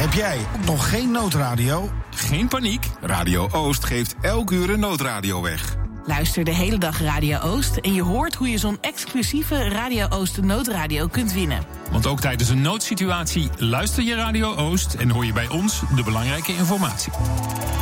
Heb jij nog geen noodradio? Geen paniek. Radio Oost geeft elk uur een noodradio weg. Luister de hele dag Radio Oost en je hoort hoe je zo'n exclusieve Radio Oost noodradio kunt winnen. Want ook tijdens een noodsituatie luister je Radio Oost en hoor je bij ons de belangrijke informatie.